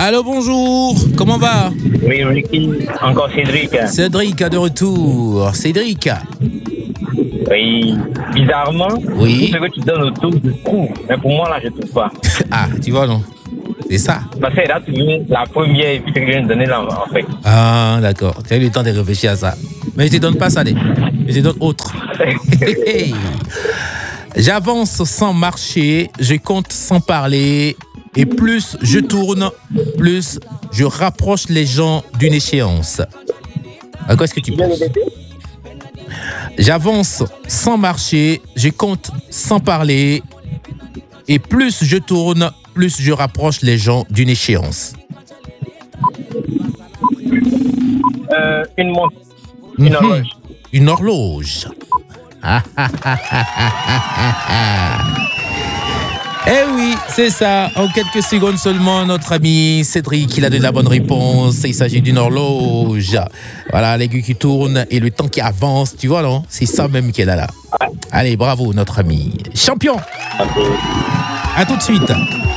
Allô, bonjour. Comment va? Oui, Ricky, encore Cédric. Cédric de retour. Cédric. Oui, bizarrement, Oui. tout ce que tu donnes autour, je trouve. Mais pour moi, là, je ne trouve pas. Ah, tu vois, non? C'est ça. Parce que là, tu veux la première que je viens de donner là, en fait. Ah, d'accord. Tu as eu le temps de réfléchir à ça. Mais je ne te donne pas ça, je te donne autre. J'avance sans marcher, je compte sans parler. Et plus je tourne, plus je rapproche les gens d'une échéance. À quoi est-ce que tu penses? J'avance sans marcher, je compte sans parler. Et plus je tourne, plus je rapproche les gens d'une échéance. Une montre. Une horloge. Une horloge. Eh oui, c'est ça. En quelques secondes seulement, notre ami Cédric, il a de la bonne réponse. Il s'agit d'une horloge. Voilà, l'aiguille qui tourne et le temps qui avance. Tu vois, non? C'est ça même qu'elle a là. Allez, bravo, notre ami. Champion. À tout de suite.